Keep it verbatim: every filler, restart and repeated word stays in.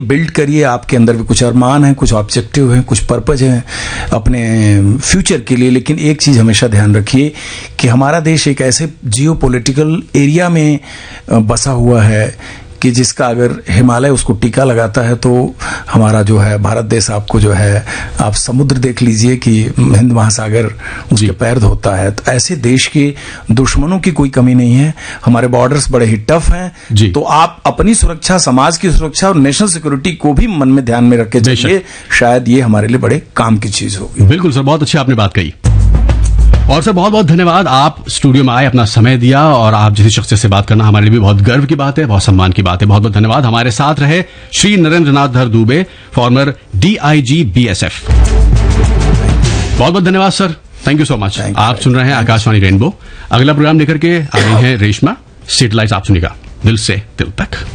Build करिए, आपके अंदर भी कुछ अरमान है, कुछ ऑब्जेक्टिव है, कुछ पर्पज है अपने फ्यूचर के लिए। लेकिन एक चीज हमेशा ध्यान रखिए कि हमारा देश एक ऐसे जियो पॉलिटिकल एरिया में बसा हुआ है कि जिसका अगर हिमालय उसको टीका लगाता है तो हमारा जो है भारत देश आपको जो है, आप समुद्र देख लीजिए कि हिंद महासागर उसके पैर धोता है। तो ऐसे देश के दुश्मनों की कोई कमी नहीं है, हमारे बॉर्डर्स बड़े ही टफ हैं। तो आप अपनी सुरक्षा, समाज की सुरक्षा और नेशनल सिक्योरिटी को भी मन में ध्यान में रख के चलिए, शायद ये हमारे लिए बड़े काम की चीज होगी। बिल्कुल सर, बहुत अच्छी आपने बात कही। और सर बहुत बहुत धन्यवाद, आप स्टूडियो में आए, अपना समय दिया, और आप जिस शख्सियत से बात करना हमारे लिए भी बहुत गर्व की बात है, बहुत सम्मान की बात है। बहुत बहुत धन्यवाद। हमारे साथ रहे श्री नरेंद्र नाथ धर Dubey, farmer D I G B S F. बहुत बहुत धन्यवाद sir, thank you so much. आप सुन रहे हैं आकाशवाणी रेनबो। अगला प्रोग्राम लेकर के आ रही है रेशमा। स्ट्रीट लाइट्स आप सुनिएगा दिल से दिल तक।